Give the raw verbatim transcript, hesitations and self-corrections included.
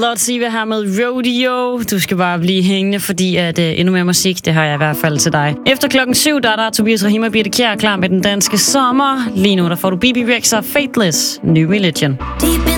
Lord Siva her med Rodeo. Du skal bare blive hængende, fordi at uh, endnu mere musik, det har jeg i hvert fald til dig. Efter klokken syv, der er der Tobias Rahim og Birte Kjær klar med den danske sommer. Lige nu, der får du B B Rex og Faithless, New Religion. Deep